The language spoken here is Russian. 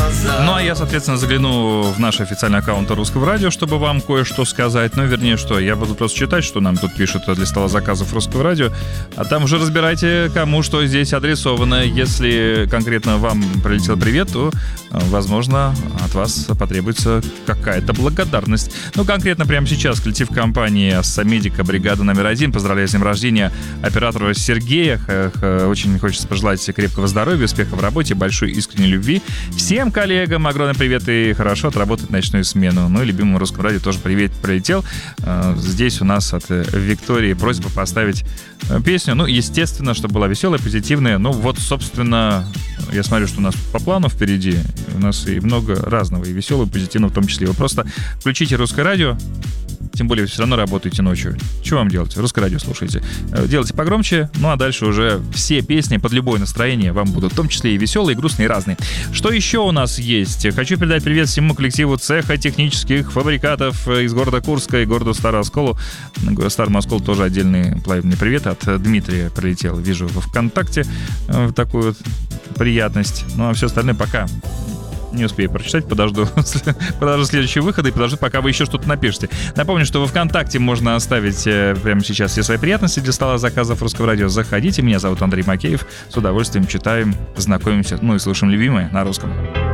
Ну, а я, соответственно, загляну в наш официальный аккаунт Русского радио, чтобы вам кое-что сказать. Ну, вернее, что, я буду просто читать, что нам тут пишут для стола заказов Русского радио, а там уже разбирайте, кому что здесь адресовано. Если конкретно вам прилетел привет, то, возможно, от вас потребуется какая-то благодарность. Ну, конкретно прямо сейчас коллектив компании «Ассамедика», бригада номер 1. Поздравляю с днем рождения оператора Сергея. Очень хочется пожелать крепкого здоровья, успеха в работе, большой искренней любви. Всем коллегам огромный привет и хорошо отработать ночную смену. Ну и любимому Русскому радио тоже привет прилетел. Здесь у нас от Виктории просьба поставить песню. Ну, естественно, чтобы была веселая, позитивная. Ну, вот, собственно, я смотрю, что у нас по плану впереди. У нас и много разного, и веселого, и позитивного в том числе. Вы просто включите Русское радио. Тем более, вы все равно работаете ночью. Что вам делать? Русское радио слушайте. Делайте погромче, ну а дальше уже все песни под любое настроение вам будут, в том числе и веселые, и грустные, и разные. Что еще у нас есть? Хочу передать привет всему коллективу цеха технических фабрикатов из города Курска и города Старому Осколу. Старому Осколу тоже отдельный пламенный привет от Дмитрия прилетел. Вижу во ВКонтакте такую вот приятность. Ну а все остальное пока не успею прочитать, подожду следующего выхода и подожду, пока вы еще что-то напишете. Напомню, что во ВКонтакте можно оставить прямо сейчас все свои приятности для стола заказов Русского радио. Заходите, меня зовут Андрей Макеев. С удовольствием читаем, знакомимся, ну и слушаем любимое на русском.